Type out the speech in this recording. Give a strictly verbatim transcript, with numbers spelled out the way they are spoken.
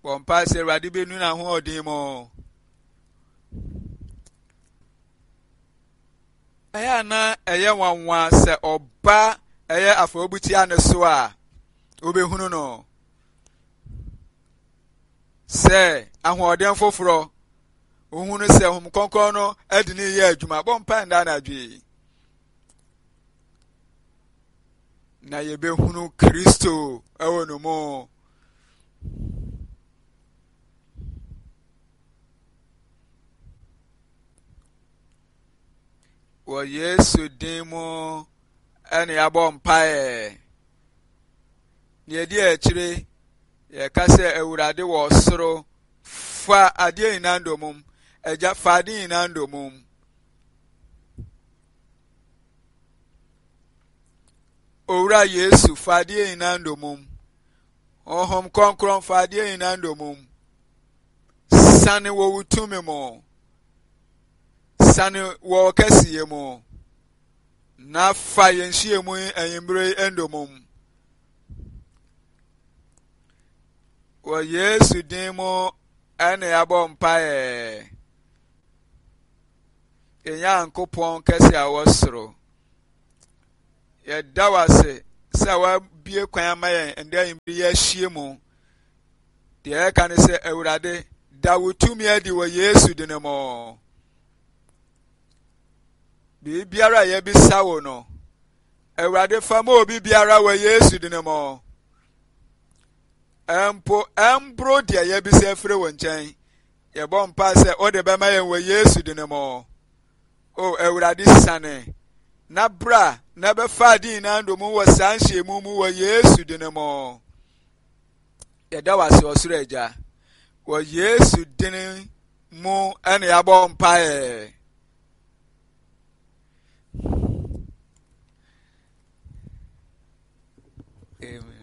Bompa se Awurade benu na ho odin mo. Eya na eye wanwa se oba eye afobuti ane so a obehunu no. Se ahoɔden foforo ohunu se hom konkon no adini ye adwuma bompa nda na adwi na ye behunu Kristo ewo no mo. Wo Yesu din mo ene abo mpae ye di akire ye kase Awurade wo soro fa ade ina ndomum eja fa ade ina ndomum Owura Yesu fa ade ina ndomum ohom konkron fa ade ina ndomum sane wo wutumi mo sane wo kasiye mo na fa yenhie mu ayimbre endomum wo Yesu din mo ene yabo mpae enya nkopon kase a wosoro ye dawase sa wa bie kwan amaye ende ayimbre ye hie mu de e kan se Awurade da wutumi adi wo Yesu din mo bi biara ye bisa wo no Awurade fa ma obi biara wo Yesu din mo empo embro de ye bisa afre wo nkyɛn ye bɔ mpa sɛ o de bɛma ye wo Yesu din mo o Awurade sane na bra na bɛfa din na ndo mu wo sanhye mu mu wo Yesu din mo ye da wase osoro agya wo Yesu din mu ene ya bɔ mpa e Amen.